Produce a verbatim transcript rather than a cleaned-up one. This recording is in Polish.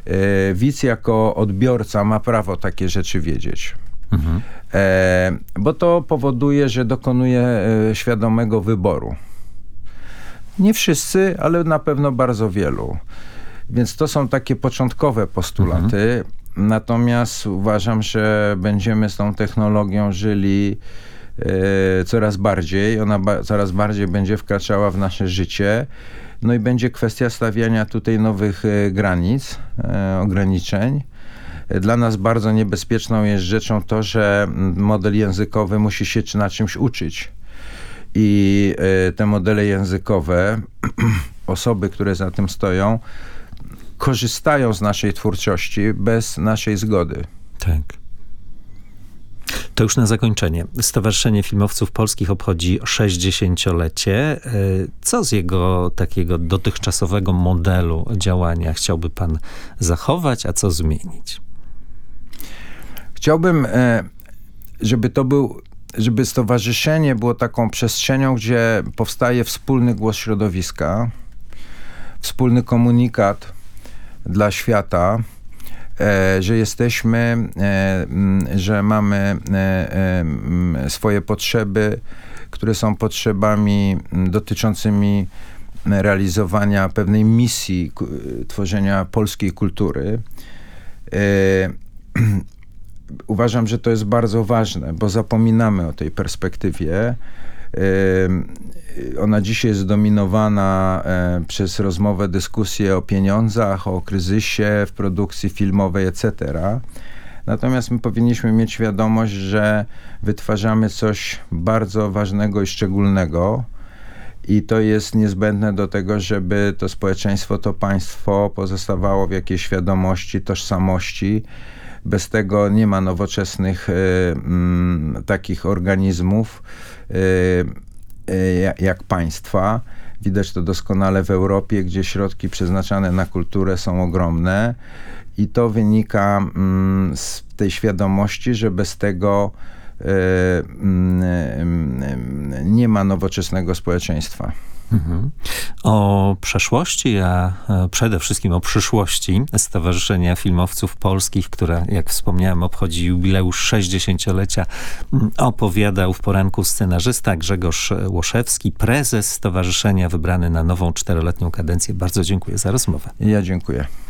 widz jako odbiorca ma prawo takie rzeczy wiedzieć. Mhm. E, bo to powoduje, że dokonuje e, świadomego wyboru. Nie wszyscy, ale na pewno bardzo wielu. Więc to są takie początkowe postulaty. Mhm. Natomiast uważam, że będziemy z tą technologią żyli e, coraz bardziej. Ona ba- coraz bardziej będzie wkraczała w nasze życie. No i będzie kwestia stawiania tutaj nowych e, granic, e, ograniczeń. Dla nas bardzo niebezpieczną jest rzeczą to, że model językowy musi się na czymś uczyć. I e, te modele językowe, osoby, które za tym stoją, korzystają z naszej twórczości bez naszej zgody. Tak. To już na zakończenie. Stowarzyszenie Filmowców Polskich obchodzi sześćdziesięciolecie. Co z jego takiego dotychczasowego modelu działania chciałby pan zachować, a co zmienić? Chciałbym, żeby to był, żeby stowarzyszenie było taką przestrzenią, gdzie powstaje wspólny głos środowiska, wspólny komunikat dla świata, że jesteśmy, że mamy swoje potrzeby, które są potrzebami dotyczącymi realizowania pewnej misji tworzenia polskiej kultury. Uważam, że to jest bardzo ważne, bo zapominamy o tej perspektywie. Ona dzisiaj jest zdominowana przez rozmowę, dyskusję o pieniądzach, o kryzysie w produkcji filmowej, et cetera. Natomiast my powinniśmy mieć świadomość, że wytwarzamy coś bardzo ważnego i szczególnego i to jest niezbędne do tego, żeby to społeczeństwo, to państwo pozostawało w jakiejś świadomości, tożsamości. Bez tego nie ma nowoczesnych y, y, takich organizmów y, y, jak państwa. Widać to doskonale w Europie, gdzie środki przeznaczane na kulturę są ogromne i to wynika y, z tej świadomości, że bez tego y, y, y, nie ma nowoczesnego społeczeństwa. Mhm. O przeszłości, a przede wszystkim o przyszłości Stowarzyszenia Filmowców Polskich, które, jak wspomniałem, obchodzi jubileusz sześćdziesięciolecia, opowiadał w poranku scenarzysta Grzegorz Łoszewski, prezes stowarzyszenia wybrany na nową czteroletnią kadencję. Bardzo dziękuję za rozmowę. Ja dziękuję.